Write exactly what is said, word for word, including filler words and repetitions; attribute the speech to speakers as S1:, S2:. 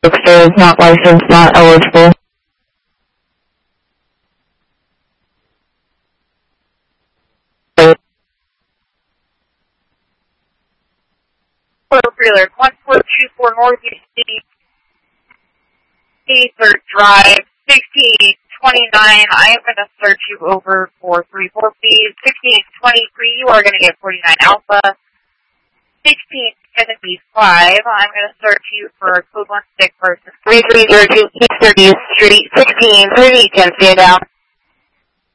S1: is not licensed, not eligible.
S2: Trailer, one four two four Northeast Third Drive, sixteen twenty-nine. I am going to search you over for three four, please. sixteen twenty-three, you are going to get forty-nine Alpha. sixteen seventy-five, I'm going to search you for code one six person.
S1: three three zero two East thirtieth Street, sixteen thirty, ten stand down.